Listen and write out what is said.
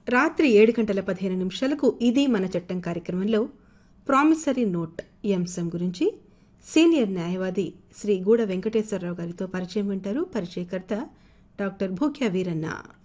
రాత్రి 7:15 ఇది మన చట్టం కార్యక్రమంలో ప్రామిసరీ నోట్ ఈ అంశం గురించి సీనియర్ న్యాయవాది శ్రీ గూడ వెంకటేశ్వరరావు గారితో పరిచయం వింటారు. పరిచయకర్త డాక్టర్ భూక్యా వీరన్న.